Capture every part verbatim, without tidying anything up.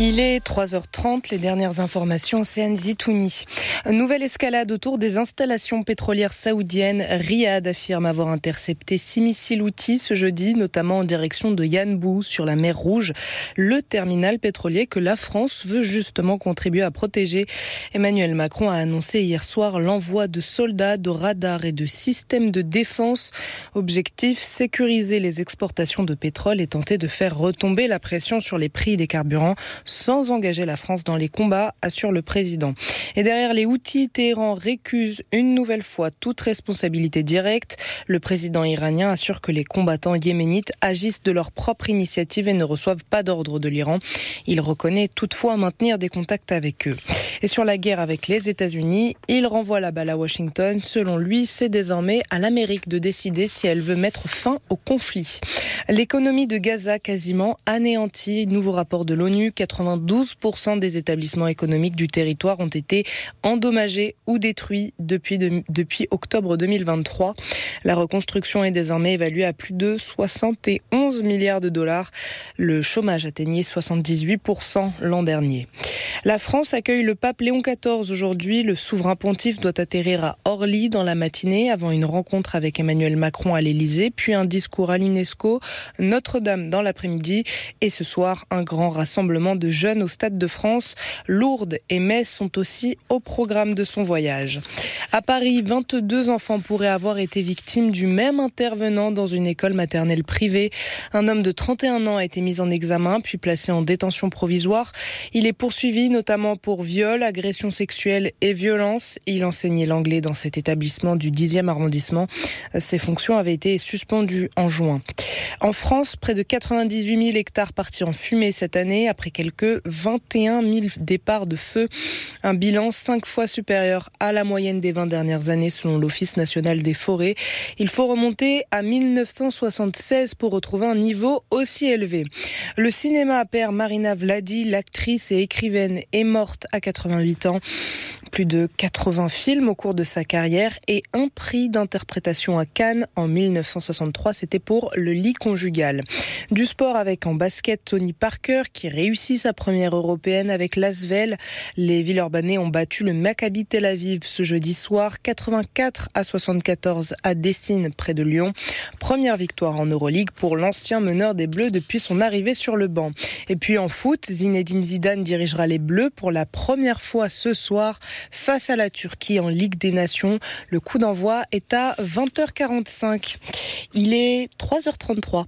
Il est trois heures trente, les dernières informations, c'est Anne Zitouni. Nouvelle escalade autour des installations pétrolières saoudiennes. Riyad affirme avoir intercepté six missiles Houthis ce jeudi, notamment en direction de Yanbu, sur la mer Rouge, le terminal pétrolier que la France veut justement contribuer à protéger. Emmanuel Macron a annoncé hier soir l'envoi de soldats, de radars et de systèmes de défense. Objectif, sécuriser les exportations de pétrole et tenter de faire retomber la pression sur les prix des carburants, sans engager la France dans les combats, assure le président. Et derrière les Houthis, Téhéran récuse une nouvelle fois toute responsabilité directe. Le président iranien assure que les combattants yéménites agissent de leur propre initiative et ne reçoivent pas d'ordre de l'Iran. Il reconnaît toutefois maintenir des contacts avec eux. Et sur la guerre avec les États-Unis, il renvoie la balle à Washington. Selon lui, c'est désormais à l'Amérique de décider si elle veut mettre fin au conflit. L'économie de Gaza quasiment anéantie. Nouveau rapport de l'ONU, quatre-vingt-douze pour cent des établissements économiques du territoire ont été endommagés ou détruits depuis, de, depuis octobre deux mille vingt-trois. La reconstruction est désormais évaluée à plus de soixante et onze milliards de dollars. Le chômage atteignait soixante-dix-huit pour cent l'an dernier. La France accueille le pape Léon quatorze aujourd'hui. Le souverain pontife doit atterrir à Orly dans la matinée avant une rencontre avec Emmanuel Macron à l'Élysée, puis un discours à l'UNESCO, Notre-Dame dans l'après-midi et ce soir un grand rassemblement de jeunes au Stade de France. Lourdes et Metz sont aussi au programme de son voyage. À Paris, vingt-deux enfants pourraient avoir été victimes du même intervenant dans une école maternelle privée. Un homme de trente et un ans a été mis en examen puis placé en détention provisoire. Il est poursuivi notamment pour viol, agression sexuelle et violence. Il enseignait l'anglais dans cet établissement du dixième arrondissement. Ses fonctions avaient été suspendues en juin. En France, près de quatre-vingt-dix-huit mille hectares partis en fumée cette année après quelques vingt et un mille départs de feu. Un bilan cinq fois supérieur à la moyenne des vingt dernières années selon l'Office national des forêts. Il faut remonter à mille neuf cent soixante-seize pour retrouver un niveau aussi élevé. Le cinéma perd Marina Vladi, l'actrice et écrivaine est morte à quatre-vingt-huit ans. Plus de quatre-vingts films au cours de sa carrière et un prix d'interprétation à Cannes en mille neuf cent soixante-trois, c'était pour Le lit conjugal. Du sport avec en basket Tony Parker qui réussit sa première européenne avec l'Asvel. Les Villeurbanais ont battu le Maccabi Tel Aviv ce jeudi soir, quatre-vingt-quatre à soixante-quatorze à Dessine près de Lyon. Première victoire en Euroligue pour l'ancien meneur des Bleus depuis son arrivée sur le banc. Et puis en foot, Zinedine Zidane dirigera les Bleus pour la première fois ce soir face à la Turquie en Ligue des Nations. Le coup d'envoi est à vingt heures quarante-cinq. Il est trois heures trente-trois.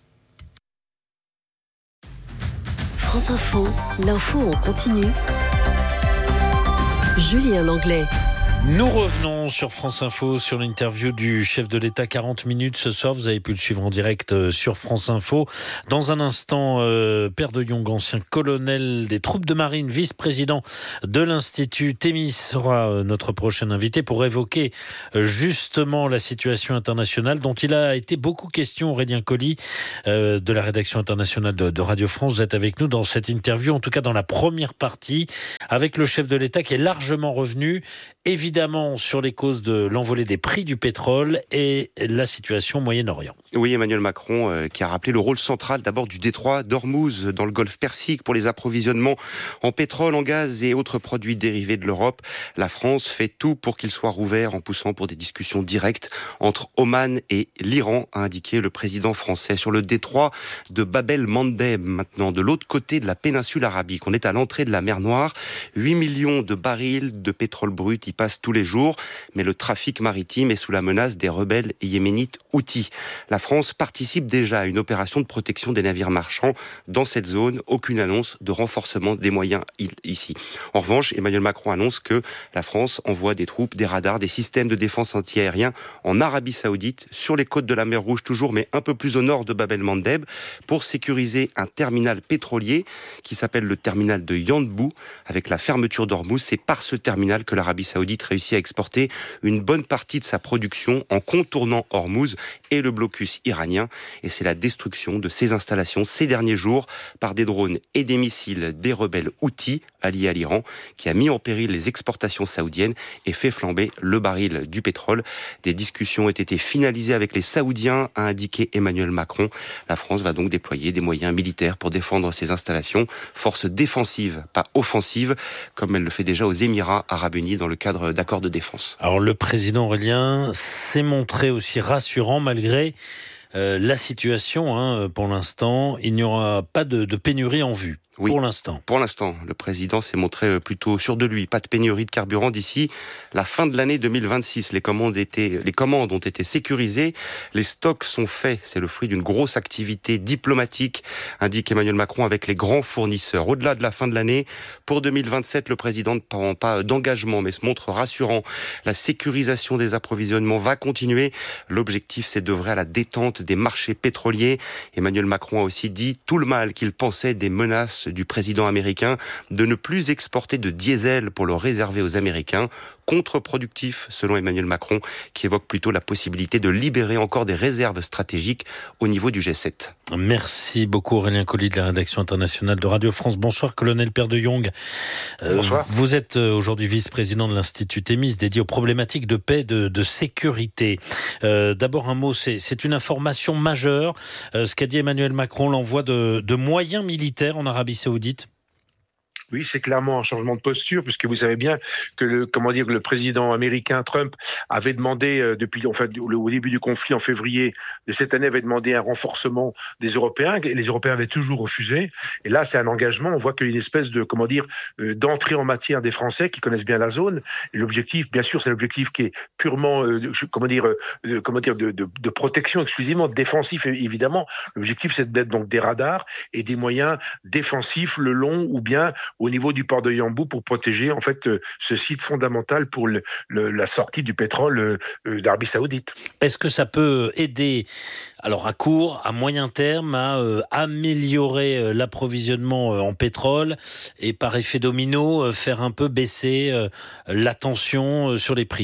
France Info, l'info en continu. Julien Langlais. Nous revenons sur France Info, sur l'interview du chef de l'État, quarante minutes ce soir. Vous avez pu le suivre en direct sur France Info. Dans un instant, euh, Père de Jong, ancien colonel des troupes de marine, vice-président de l'Institut Thémis, sera notre prochain invité pour évoquer justement la situation internationale dont il a été beaucoup question. Aurélien Colli, euh, de la rédaction internationale de, de Radio France, vous êtes avec nous dans cette interview, en tout cas dans la première partie, avec le chef de l'État qui est largement revenu, évidemment, sur les causes de l'envolée des prix du pétrole et la situation au Moyen-Orient. Oui, Emmanuel Macron euh, qui a rappelé le rôle central d'abord du détroit d'Ormuz dans le golfe Persique pour les approvisionnements en pétrole, en gaz et autres produits dérivés de l'Europe. La France fait tout pour qu'il soit rouvert en poussant pour des discussions directes entre Oman et l'Iran, a indiqué le président français. Sur le détroit de Bab el-Mandeb, maintenant de l'autre côté de la péninsule arabique, on est à l'entrée de la mer Noire. huit millions de barils de pétrole brut y passent tous les jours, mais le trafic maritime est sous la menace des rebelles yéménites Houthis. La France participe déjà à une opération de protection des navires marchands dans cette zone. Aucune annonce de renforcement des moyens ici. En revanche, Emmanuel Macron annonce que la France envoie des troupes, des radars, des systèmes de défense anti-aérien en Arabie Saoudite, sur les côtes de la mer Rouge toujours, mais un peu plus au nord de Bab el-Mandeb, pour sécuriser un terminal pétrolier qui s'appelle le terminal de Yanbu. Avec la fermeture d'Ormuz, c'est par ce terminal que l'Arabie Saoudite réussit à exporter une bonne partie de sa production en contournant Ormuz. et le blocus iranien. Et c'est la destruction de ces installations ces derniers jours par des drones et des missiles des rebelles houthis alliés à l'Iran qui a mis en péril les exportations saoudiennes et fait flamber le baril du pétrole. Des discussions ont été finalisées avec les Saoudiens, a indiqué Emmanuel Macron. La France va donc déployer des moyens militaires pour défendre ces installations. Force défensive, pas offensive, comme elle le fait déjà aux Émirats arabes unis dans le cadre d'accords de défense. Alors le président Aurélien s'est montré aussi rassurant malgré euh, la situation. Hein, pour l'instant, il n'y aura pas de, de pénurie en vue. Oui, pour l'instant. Pour l'instant, le président s'est montré plutôt sûr de lui. Pas de pénurie de carburant d'ici la fin de l'année deux mille vingt-six. Les commandes étaient, les commandes ont été sécurisées. Les stocks sont faits. C'est le fruit d'une grosse activité diplomatique, indique Emmanuel Macron, avec les grands fournisseurs. Au-delà de la fin de l'année, pour deux mille vingt-sept, le président ne prend pas d'engagement, mais se montre rassurant. La sécurisation des approvisionnements va continuer. L'objectif, c'est d'œuvrer à la détente des marchés pétroliers. Emmanuel Macron a aussi dit tout le mal qu'il pensait des menaces du président américain de ne plus exporter de diesel pour le réserver aux Américains. Contre-productif, selon Emmanuel Macron, qui évoque plutôt la possibilité de libérer encore des réserves stratégiques au niveau du G sept. Merci beaucoup Aurélien Colli de la rédaction internationale de Radio France. Bonsoir colonel Père de Jong. Euh, Bonsoir. Vous êtes aujourd'hui vice-président de l'Institut Thémis dédié aux problématiques de paix et de, de sécurité. Euh, d'abord un mot, c'est, c'est une information majeure. Euh, ce qu'a dit Emmanuel Macron, l'envoi de, de moyens militaires en Arabie Saoudite. Oui, c'est clairement un changement de posture, puisque vous savez bien que le, comment dire, le président américain Trump avait demandé euh, depuis, enfin, au début du conflit en février de cette année, avait demandé un renforcement des Européens, et les Européens avaient toujours refusé. Et là, c'est un engagement. On voit qu'il y a une espèce de, comment dire, euh, d'entrée en matière des Français qui connaissent bien la zone. Et l'objectif, bien sûr, c'est l'objectif qui est purement, euh, comment dire, euh, comment dire, de, de, de protection exclusivement, défensif évidemment. L'objectif, c'est d'être donc des radars et des moyens défensifs le long ou bien au niveau du port de Yanbu pour protéger en fait euh, ce site fondamental pour le, le, la sortie du pétrole euh, d'Arabie Saoudite. Est-ce que ça peut aider, alors à court, à moyen terme, à euh, améliorer euh, l'approvisionnement euh, en pétrole et par effet domino euh, faire un peu baisser euh, la tension euh, sur les prix ?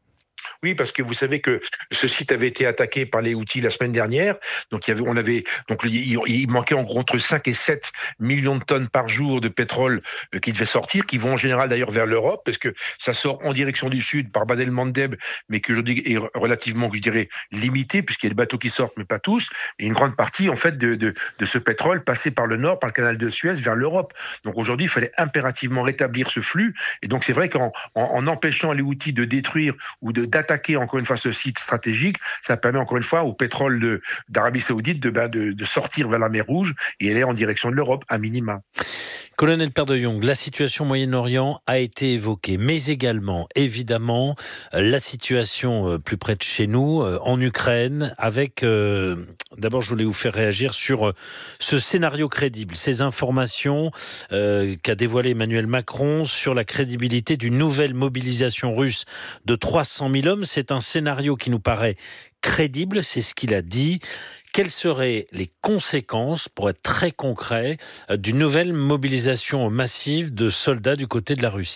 Oui, parce que vous savez que ce site avait été attaqué par les Houthis la semaine dernière. Donc, il y avait, on avait, donc, il, il manquait en gros entre cinq et sept millions de tonnes par jour de pétrole euh, qui devaient sortir, qui vont en général d'ailleurs vers l'Europe, parce que ça sort en direction du sud par Bab el-Mandeb, mais qui aujourd'hui est relativement, je dirais, limité, puisqu'il y a des bateaux qui sortent, mais pas tous. Et une grande partie, en fait, de, de, de ce pétrole passait par le nord, par le canal de Suez, vers l'Europe. Donc, aujourd'hui, il fallait impérativement rétablir ce flux. Et donc, c'est vrai qu'en en, en empêchant les Houthis de détruire ou de, d'attaquer attaquer encore une fois ce site stratégique, ça permet encore une fois au pétrole de, d'Arabie Saoudite de, de, de sortir vers la mer Rouge et aller en direction de l'Europe, à minima. Colonel Père de Jong, la situation au Moyen-Orient a été évoquée, mais également, évidemment, la situation plus près de chez nous, en Ukraine, avec... Euh, d'abord, je voulais vous faire réagir sur ce scénario crédible, ces informations euh, qu'a dévoilé Emmanuel Macron sur la crédibilité d'une nouvelle mobilisation russe de trois cent mille hommes. C'est un scénario qui nous paraît crédible, c'est ce qu'il a dit. Quelles seraient les conséquences, pour être très concret, d'une nouvelle mobilisation massive de soldats du côté de la Russie ?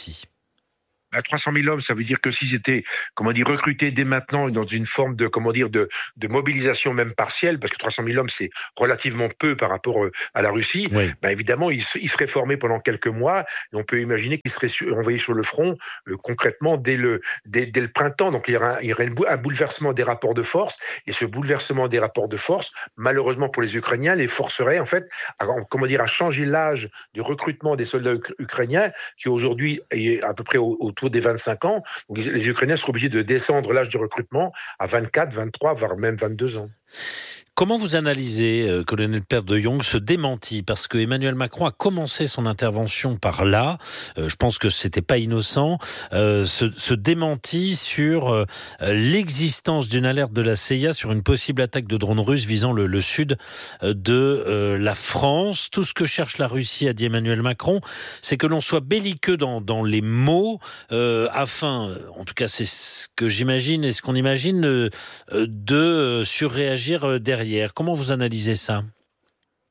À trois cent mille hommes, ça veut dire que s'ils étaient, comment dire, recrutés dès maintenant dans une forme de, comment dire, de, de mobilisation même partielle, parce que trois cent mille hommes, c'est relativement peu par rapport à la Russie, oui. Ben évidemment, ils, ils seraient formés pendant quelques mois, et on peut imaginer qu'ils seraient sur, envoyés sur le front, euh, concrètement, dès le, dès, dès le printemps. Donc, il y aura, il y aurait un bouleversement des rapports de force, et ce bouleversement des rapports de force, malheureusement pour les Ukrainiens, les forcerait, en fait, à, comment dire, à changer l'âge du recrutement des soldats ukrainiens, qui aujourd'hui est à peu près autour des vingt-cinq ans. Donc les Ukrainiens seront obligés de descendre l'âge du recrutement à vingt-quatre, vingt-trois, voire même vingt-deux ans. Comment vous analysez, euh, colonel Père de Jong, ce démenti ? Parce que Emmanuel Macron a commencé son intervention par là. Euh, je pense que c'était pas innocent. Euh, ce, ce démenti sur euh, l'existence d'une alerte de la C I A sur une possible attaque de drones russes visant le, le sud de euh, la France. Tout ce que cherche la Russie, a dit Emmanuel Macron, c'est que l'on soit belliqueux dans, dans les mots, euh, afin, en tout cas c'est ce que j'imagine et ce qu'on imagine, euh, de surréagir derrière. Comment vous analysez ça ?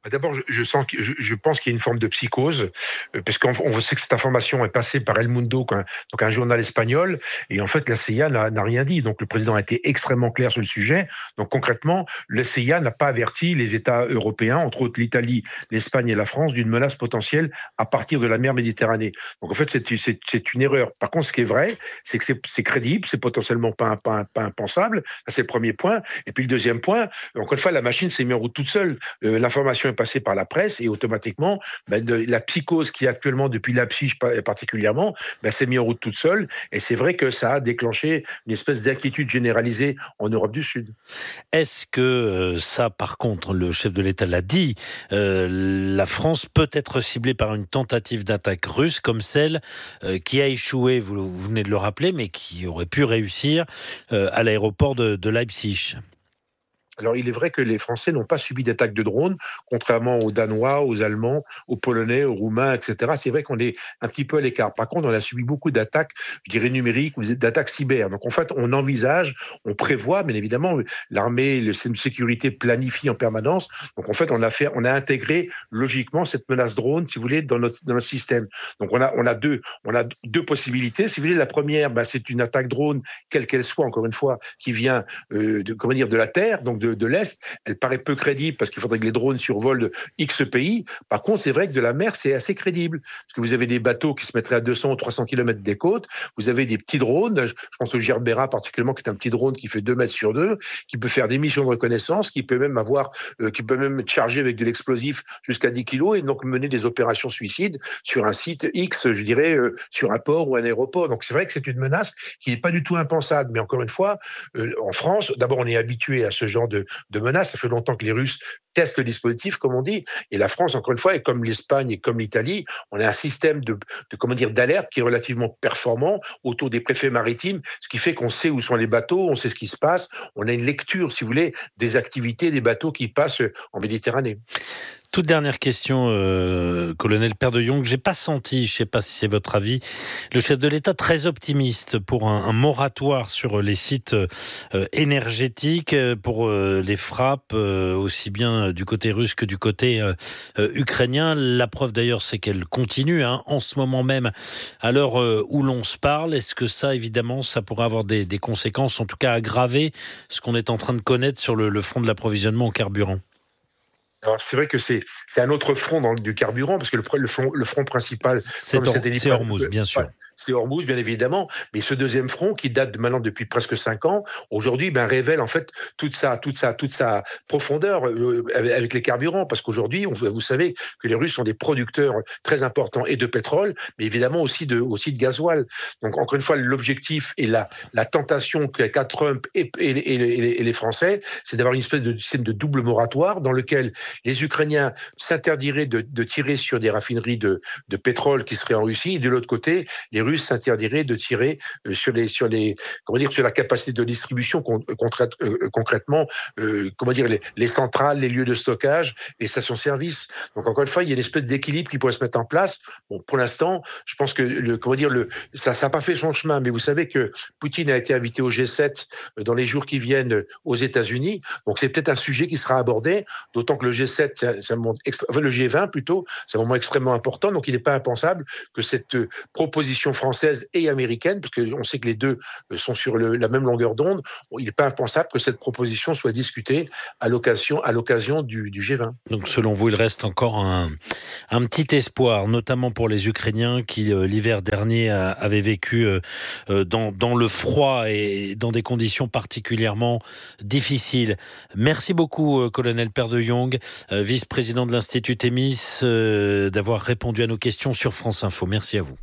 D'abord, je, je sens, que, je, je pense qu'il y a une forme de psychose, euh, parce qu'on on sait que cette information est passée par El Mundo, un, donc un journal espagnol, et en fait, la C I A n'a, n'a rien dit. Donc, le président a été extrêmement clair sur le sujet. Donc, concrètement, la C I A n'a pas averti les États européens, entre autres l'Italie, l'Espagne et la France, d'une menace potentielle à partir de la mer Méditerranée. Donc, en fait, c'est, c'est, c'est une erreur. Par contre, ce qui est vrai, c'est que c'est, c'est crédible, c'est potentiellement pas, pas, pas impensable. Ça, c'est le premier point. Et puis, le deuxième point, encore une fois, la machine s'est mise en route toute seule. Euh, l'information passé par la presse et automatiquement, ben, de, la psychose qui est actuellement depuis Leipzig particulièrement, ben, s'est mise en route toute seule. Et c'est vrai que ça a déclenché une espèce d'inquiétude généralisée en Europe du Sud. Est-ce que euh, ça, par contre, le chef de l'État l'a dit, euh, la France peut être ciblée par une tentative d'attaque russe comme celle euh, qui a échoué, vous, vous venez de le rappeler, mais qui aurait pu réussir euh, à l'aéroport de, de Leipzig? Alors, il est vrai que les Français n'ont pas subi d'attaque de drones, contrairement aux Danois, aux Allemands, aux Polonais, aux Roumains, et cetera. C'est vrai qu'on est un petit peu à l'écart. Par contre, on a subi beaucoup d'attaques, je dirais numériques, ou d'attaques cyber. Donc, en fait, on envisage, on prévoit, bien évidemment, l'armée, le système de sécurité planifie en permanence. Donc, en fait, on a fait, on a intégré logiquement cette menace drone, si vous voulez, dans notre dans notre système. Donc, on a on a deux on a deux possibilités. Si vous voulez, la première, ben, c'est une attaque drone, quelle qu'elle soit, encore une fois, qui vient euh, de comment dire de la terre, donc de de l'Est, elle paraît peu crédible parce qu'il faudrait que les drones survolent X pays. Par contre, c'est vrai que de la mer, c'est assez crédible. Parce que vous avez des bateaux qui se mettraient à deux cents ou trois cents kilomètres des côtes. Vous avez des petits drones. Je pense au Gerbera particulièrement, qui est un petit drone qui fait deux mètres sur deux, qui peut faire des missions de reconnaissance, qui peut même avoir, euh, qui peut même être chargé avec de l'explosif jusqu'à dix kilos et donc mener des opérations suicides sur un site X, je dirais, euh, sur un port ou un aéroport. Donc c'est vrai que c'est une menace qui n'est pas du tout impensable. Mais encore une fois, euh, en France, d'abord, on est habitué à ce genre de de menaces. Ça fait longtemps que les Russes testent le dispositif, comme on dit. Et la France, encore une fois, et comme l'Espagne et comme l'Italie, on a un système de, de comment dire, d'alerte qui est relativement performant autour des préfets maritimes, ce qui fait qu'on sait où sont les bateaux, on sait ce qui se passe, on a une lecture, si vous voulez, des activités des bateaux qui passent en Méditerranée. Toute dernière question, euh, colonel Père de Jong. J'ai pas senti, je sais pas si c'est votre avis, le chef de l'État très optimiste pour un, un moratoire sur les sites euh, énergétiques, pour euh, les frappes, euh, aussi bien du côté russe que du côté euh, euh, ukrainien. La preuve d'ailleurs, c'est qu'elle continue hein, en ce moment même, à l'heure euh, où l'on se parle. Est-ce que ça, évidemment, ça pourrait avoir des, des conséquences, en tout cas aggraver ce qu'on est en train de connaître sur le, le front de l'approvisionnement en carburant? Alors, c'est vrai que c'est, c'est un autre front dans, du carburant, parce que le, le, front, le front principal, c'est, or, c'est Hormuz, bien sûr. Ouais, c'est Hormuz, bien évidemment. Mais ce deuxième front, qui date de maintenant depuis presque cinq ans, aujourd'hui, ben, révèle en fait toute sa, toute sa, toute sa profondeur euh, avec les carburants. Parce qu'aujourd'hui, on, vous savez que les Russes sont des producteurs très importants et de pétrole, mais évidemment aussi de, aussi de gasoil. Donc, encore une fois, l'objectif et la, la tentation qu'a Trump et, et, et, et, et les Français, c'est d'avoir une espèce de système de double moratoire dans lequel les Ukrainiens s'interdiraient de, de tirer sur des raffineries de, de pétrole qui seraient en Russie, et de l'autre côté, les Russes s'interdiraient de tirer sur les, sur les, comment dire, sur la capacité de distribution concrète, euh, concrètement, euh, comment dire, les, les centrales, les lieux de stockage, les stations-service. Donc encore une fois, il y a une espèce d'équilibre qui pourrait se mettre en place. Bon, pour l'instant, je pense que le, comment dire, le, ça, ça n'a pas fait son chemin. Mais vous savez que Poutine a été invité au G sept dans les jours qui viennent aux États-Unis. Donc c'est peut-être un sujet qui sera abordé, d'autant que le G sept, c'est un moment extra... enfin, le G vingt plutôt, c'est un moment extrêmement important. Donc il n'est pas impensable que cette proposition française et américaine, parce qu'on sait que les deux sont sur le, la même longueur d'onde, il n'est pas impensable que cette proposition soit discutée à l'occasion, à l'occasion du, du G vingt. Donc selon vous, il reste encore un, un petit espoir, notamment pour les Ukrainiens qui, euh, l'hiver dernier, a, avaient vécu euh, dans, dans le froid et dans des conditions particulièrement difficiles. Merci beaucoup, euh, colonel Père de Jong, euh, vice-président de l'Institut Thémis, euh, d'avoir répondu à nos questions sur France Info. Merci à vous.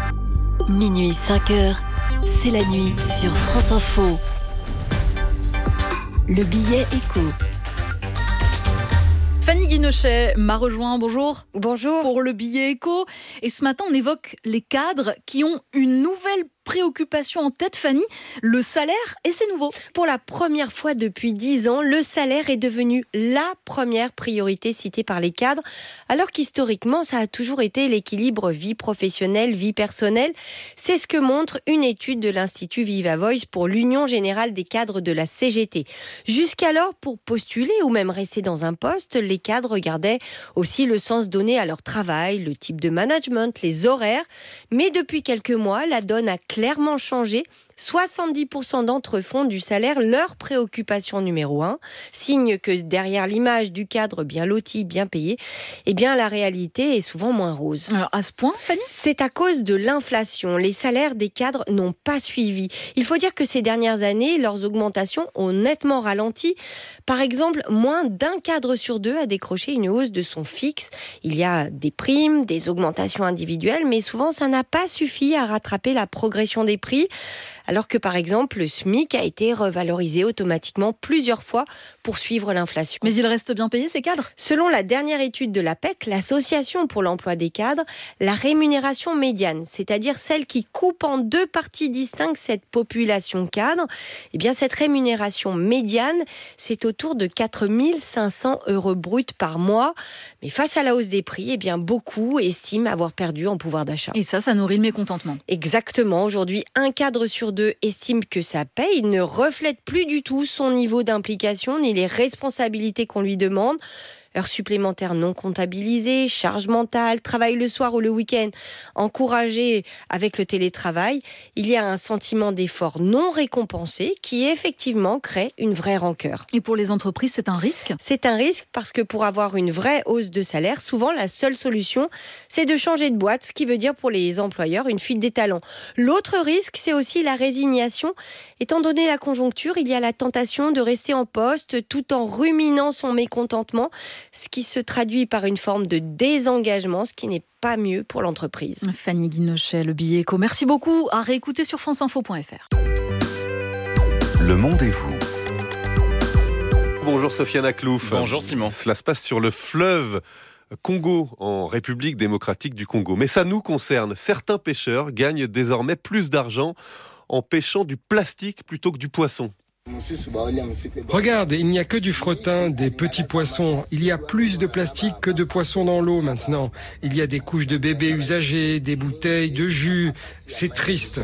Minuit cinq heures, c'est la nuit sur France Info. Le billet écho. Fanny Guinochet m'a rejoint, bonjour. Bonjour. Pour le billet écho. Et ce matin, on évoque les cadres qui ont une nouvelle préoccupation en tête, Fanny, le salaire, et c'est nouveau. Pour la première fois depuis dix ans, le salaire est devenu la première priorité citée par les cadres, alors qu'historiquement, ça a toujours été l'équilibre vie professionnelle, vie personnelle. C'est ce que montre une étude de l'Institut Viva Voice pour l'Union Générale des cadres de la C G T. Jusqu'alors, pour postuler ou même rester dans un poste, les cadres regardaient aussi le sens donné à leur travail, le type de management, les horaires. Mais depuis quelques mois, la donne a clairement changé. soixante-dix pour cent d'entre eux font du salaire leur préoccupation numéro un. Signe que derrière l'image du cadre bien loti, bien payé, eh bien la réalité est souvent moins rose. Alors à ce point, Fanny ? C'est à cause de l'inflation. Les salaires des cadres n'ont pas suivi. Il faut dire que ces dernières années, leurs augmentations ont nettement ralenti. Par exemple, moins d'un cadre sur deux a décroché une hausse de son fixe. Il y a des primes, des augmentations individuelles, mais souvent ça n'a pas suffi à rattraper la progression des prix. Alors que par exemple, le SMIC a été revalorisé automatiquement plusieurs fois pour suivre l'inflation. Mais ils restent bien payés, ces cadres ? Selon la dernière étude de l'A P E C, l'Association pour l'emploi des cadres, la rémunération médiane, c'est-à-dire celle qui coupe en deux parties distinctes cette population cadre, eh bien cette rémunération médiane, c'est autour de quatre mille cinq cents euros bruts par mois. Mais face à la hausse des prix, eh bien beaucoup estiment avoir perdu en pouvoir d'achat. Et ça, ça nourrit le mécontentement. Exactement. Aujourd'hui, un cadre sur deux estime que sa paye ne reflète plus du tout son niveau d'implication ni les responsabilités qu'on lui demande. Heures supplémentaires non comptabilisées, charges mentales, travail le soir ou le week-end, encouragé avec le télétravail, il y a un sentiment d'effort non récompensé qui effectivement crée une vraie rancœur. Et pour les entreprises, c'est un risque ? C'est un risque parce que pour avoir une vraie hausse de salaire, souvent la seule solution, c'est de changer de boîte, ce qui veut dire pour les employeurs une fuite des talents. L'autre risque, c'est aussi la résignation. Étant donné la conjoncture, il y a la tentation de rester en poste tout en ruminant son mécontentement, ce qui se traduit par une forme de désengagement, ce qui n'est pas mieux pour l'entreprise. Fanny Guinochet, le billet éco. Merci beaucoup. À réécouter sur franceinfo point f r. Le monde est vous. Bonjour Sofiane Aklouf. Bonjour Simon. Cela se passe sur le fleuve Congo, en République démocratique du Congo. Mais ça nous concerne. Certains pêcheurs gagnent désormais plus d'argent en pêchant du plastique plutôt que du poisson. Regarde, il n'y a que du fretin, des petits poissons. Il y a plus de plastique que de poissons dans l'eau maintenant. Il y a des couches de bébés usagées, des bouteilles de jus. C'est triste.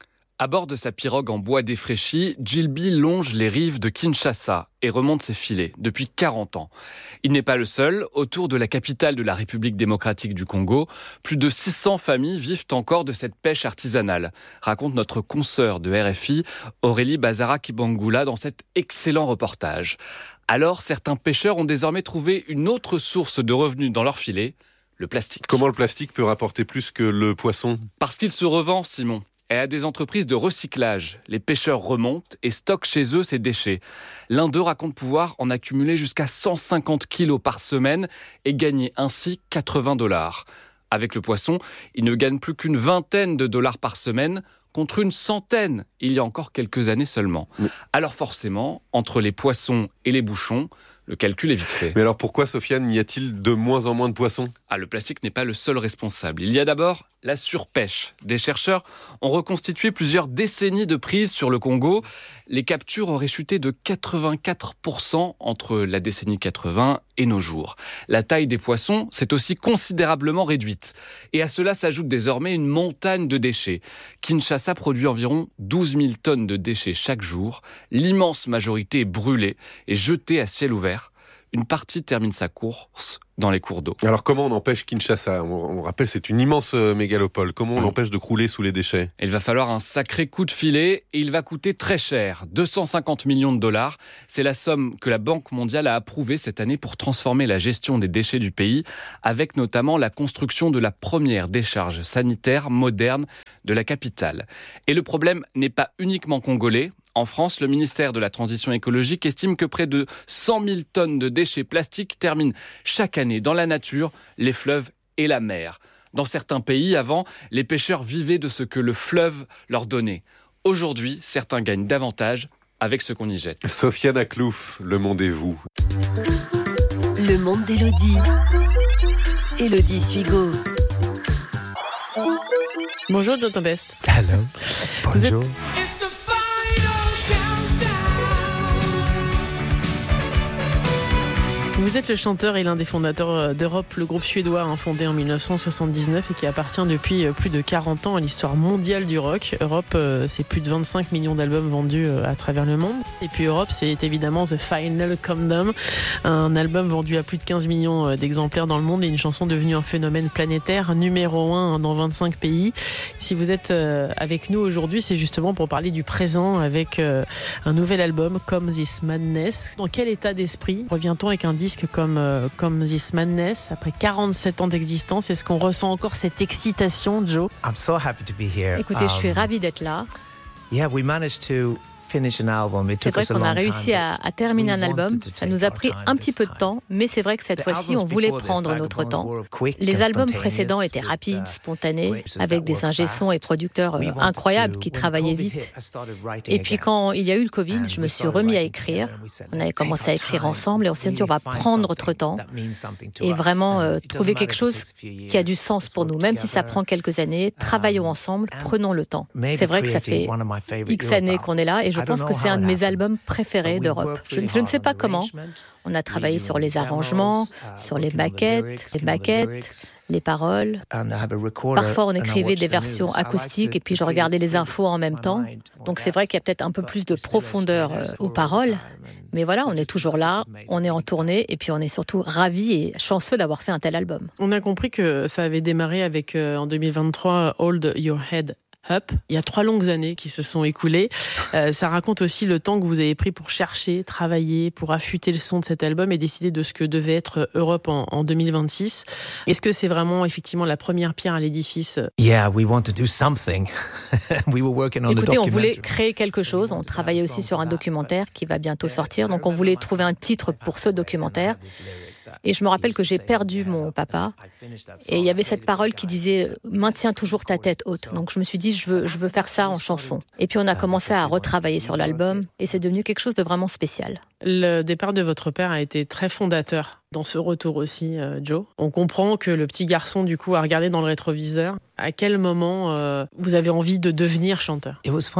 À bord de sa pirogue en bois défraîchi, Djilby longe les rives de Kinshasa et remonte ses filets depuis quarante ans. Il n'est pas le seul. Autour de la capitale de la République démocratique du Congo, plus de six cents familles vivent encore de cette pêche artisanale, raconte notre consoeur de R F I, Aurélie Bazara-Kibangula, dans cet excellent reportage. Alors, certains pêcheurs ont désormais trouvé une autre source de revenus dans leur filet, le plastique. Comment le plastique peut rapporter plus que le poisson ? Parce qu'il se revend, Simon. Et à des entreprises de recyclage. Les pêcheurs remontent et stockent chez eux ces déchets. L'un d'eux raconte pouvoir en accumuler jusqu'à cent cinquante kilos par semaine et gagner ainsi quatre-vingts dollars. Avec le poisson, il ne gagne plus qu'une vingtaine de dollars par semaine, contre une centaine il y a encore quelques années seulement. Mais... Alors forcément, entre les poissons et les bouchons, le calcul est vite fait. Mais alors pourquoi, Sofiane, n'y a-t-il de moins en moins de poissons ? Ah, le plastique n'est pas le seul responsable. Il y a d'abord la surpêche. Des chercheurs ont reconstitué plusieurs décennies de prises sur le Congo. Les captures auraient chuté de quatre-vingt-quatre pour cent entre la décennie quatre-vingts et nos jours. La taille des poissons s'est aussi considérablement réduite. Et à cela s'ajoute désormais une montagne de déchets. Kinshasa produit environ douze mille tonnes de déchets chaque jour. L'immense majorité est brûlée et jetée à ciel ouvert. Une partie termine sa course dans les cours d'eau. Alors comment on empêche Kinshasa ? On, on rappelle, c'est une immense mégalopole. Comment on mmh. l'empêche de crouler sous les déchets ? Il va falloir un sacré coup de filet et il va coûter très cher, deux cent cinquante millions de dollars. C'est la somme que la Banque mondiale a approuvée cette année pour transformer la gestion des déchets du pays, avec notamment la construction de la première décharge sanitaire moderne de la capitale. Et le problème n'est pas uniquement congolais. En France, le ministère de la Transition écologique estime que près de cent mille tonnes de déchets plastiques terminent chaque année dans la nature, les fleuves et la mer. Dans certains pays, avant, les pêcheurs vivaient de ce que le fleuve leur donnait. Aujourd'hui, certains gagnent davantage avec ce qu'on y jette. Sofiane Aklouf, le monde est vous. Le monde d'Élodie. Élodie Suigo. Bonjour Joe Tempest. Hello. Bonjour. Vous êtes... Vous êtes le chanteur et l'un des fondateurs d'Europe, le groupe suédois hein, fondé en dix-neuf cent soixante-dix-neuf et qui appartient depuis plus de quarante ans à l'histoire mondiale du rock. Europe, c'est plus de vingt-cinq millions d'albums vendus à travers le monde. Et puis Europe, c'est évidemment The Final Countdown, un album vendu à plus de quinze millions d'exemplaires dans le monde et une chanson devenue un phénomène planétaire, numéro un dans vingt-cinq pays. Si vous êtes avec nous aujourd'hui, c'est justement pour parler du présent avec un nouvel album, Come This Madness. Dans quel état d'esprit revient-on avec un disque comme, euh, comme This Madness après quarante-sept ans d'existence? Est-ce qu'on ressent encore cette excitation, Joe? I'm so happy to be here. Écoutez, je suis ravie d'être là. Yeah, we managed to C'est vrai qu'on a réussi à, à terminer un album. Ça nous a pris un petit peu de temps, mais c'est vrai que cette fois-ci, on voulait prendre notre temps. Les albums précédents étaient rapides, spontanés, avec des ingé-sons et producteurs incroyables qui travaillaient vite. Et puis quand il y a eu le Covid, je me suis remis à écrire. On avait commencé à écrire ensemble et on s'est dit on va prendre notre temps et vraiment euh, trouver quelque chose qui a du sens pour nous. Même si ça prend quelques années, travaillons ensemble, prenons le temps. C'est vrai que ça fait X années qu'on est là et je Je pense que c'est un de mes albums préférés d'Europe. Je, je ne sais pas comment. On a travaillé sur les arrangements, sur les maquettes, les maquettes, les paroles. Parfois, on écrivait des versions acoustiques et puis je regardais les infos en même temps. Donc c'est vrai qu'il y a peut-être un peu plus de profondeur aux paroles. Mais voilà, on est toujours là, on est en tournée et puis on est surtout ravis et chanceux d'avoir fait un tel album. On a compris que ça avait démarré avec, euh, en deux mille vingt-trois, Hold Your Head Up. Il y a trois longues années qui se sont écoulées. Euh, ça raconte aussi le temps que vous avez pris pour chercher, travailler, pour affûter le son de cet album et décider de ce que devait être Europe en, en deux mille vingt-six. Est-ce que c'est vraiment effectivement la première pierre à l'édifice? Yeah, we want to do something. We were working on a Écoutez, on voulait créer quelque chose. On travaillait aussi sur un documentaire qui va bientôt sortir. Donc on voulait trouver un titre pour ce documentaire. Et je me rappelle que j'ai perdu mon papa. Et il y avait cette parole qui disait « Maintiens toujours ta tête haute ». Donc je me suis dit je veux, je veux faire ça en chanson. Et puis on a commencé à retravailler sur l'album. Et c'est devenu quelque chose de vraiment spécial. Le départ de votre père a été très fondateur dans ce retour aussi, euh, Joe. On comprend que le petit garçon, du coup, a regardé dans le rétroviseur. À quel moment euh, vous avez envie de devenir chanteur?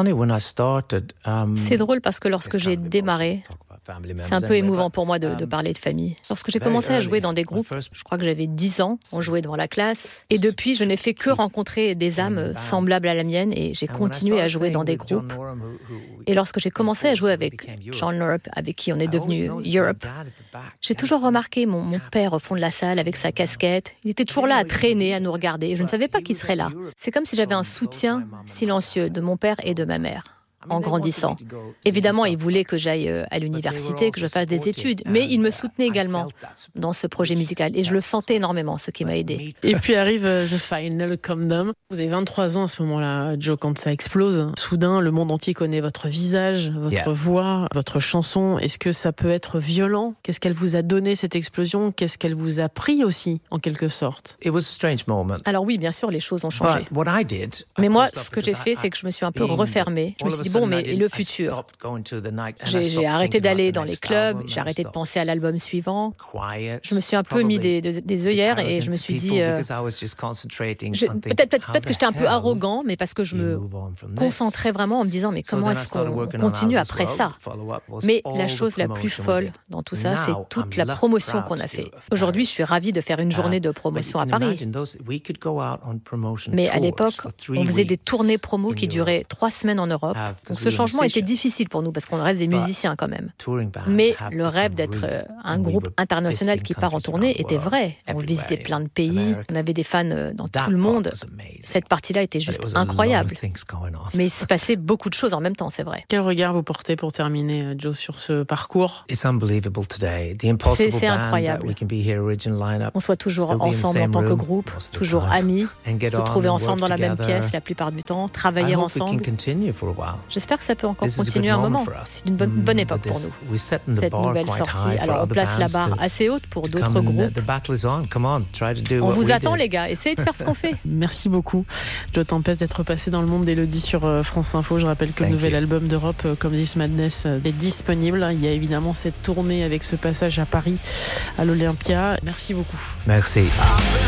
C'est drôle parce que lorsque j'ai démarré, c'est un peu émouvant pour moi de, de parler de famille. Lorsque j'ai commencé à jouer dans des groupes, je crois que j'avais dix ans, on jouait devant la classe. Et depuis, je n'ai fait que rencontrer des âmes semblables à la mienne et j'ai continué à jouer dans des groupes. Et lorsque j'ai commencé à jouer avec John Norum, avec qui on est devenu Europe, j'ai toujours remarqué mon, mon père au fond de la salle avec sa casquette. Il était toujours là à traîner, à nous regarder. Je ne savais pas qu'il serait là. C'est comme si j'avais un soutien silencieux de mon père et de ma mère. En grandissant. Évidemment, il voulait que j'aille à l'université, que je fasse des études, mais il me soutenait également dans ce projet musical et je le sentais énormément, ce qui m'a aidé. Et puis arrive The Final Countdown. Vous avez vingt-trois ans à ce moment-là, Joe, quand ça explose. Soudain, le monde entier connaît votre visage, votre yeah. voix, votre chanson. Est-ce que ça peut être violent? Qu'est-ce qu'elle vous a donné, cette explosion? Qu'est-ce qu'elle vous a pris aussi, en quelque sorte? Alors oui, bien sûr, les choses ont changé. Mais moi, ce que j'ai fait, c'est que je me suis un peu refermée. Je me suis dit, bon, mais et le futur? J'ai, j'ai arrêté d'aller dans les clubs, j'ai arrêté de penser à l'album suivant. Je me suis un peu mis des, des, des œillères et je me suis dit... Euh, je, peut-être, peut-être, peut-être que j'étais un peu arrogant, mais parce que je me concentrais vraiment en me disant, mais comment est-ce qu'on continue après ça? Mais la chose la plus folle dans tout ça, c'est toute la promotion qu'on a fait. Aujourd'hui, je suis ravie de faire une journée de promotion à Paris. Mais à l'époque, on faisait des tournées promo qui duraient trois semaines en Europe. Donc ce changement était difficile pour nous parce qu'on reste des musiciens quand même. Mais le rêve d'être un groupe international qui part en tournée était vrai. On visitait plein de pays, on avait des fans dans tout le monde. Cette partie-là était juste incroyable. Mais il se passait beaucoup de choses en même temps, c'est vrai. Quel regard vous portez pour terminer, Joe, sur ce parcours? C'est, c'est incroyable. On soit toujours ensemble en tant que groupe, toujours amis, se trouver ensemble dans la même pièce la plupart du temps, travailler ensemble. J'espère que ça peut encore continuer un moment. C'est une bonne, bonne époque pour nous, cette nouvelle sortie. Alors on place la barre assez haute pour d'autres groupes. On vous attend les gars, essayez de faire ce qu'on fait. Merci beaucoup, Joe Tempest, d'être passé dans le monde d'Élodie sur France Info. Je rappelle que le nouvel album d'Europe, Come This Madness, est disponible. Il y a évidemment cette tournée avec ce passage à Paris, à l'Olympia. Merci beaucoup. Merci.